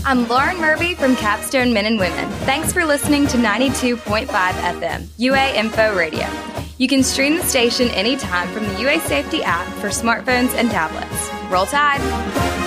I'm Lauren Murphy from Capstone Men and Women. Thanks for listening to 92.5 FM, UA Info Radio. You can stream the station anytime from the UA Safety app for smartphones and tablets. Roll Tide!